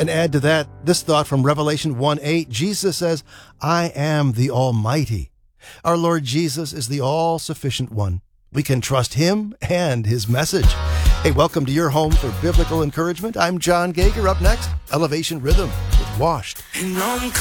And add to that this thought from Revelation 1:8. Jesus says, I am the Almighty. Our Lord Jesus is the all-sufficient one. We can trust him and his message. Hey, welcome to your home for biblical encouragement. I'm John Gager. Up next, Elevation Rhythm with Washed. And I'm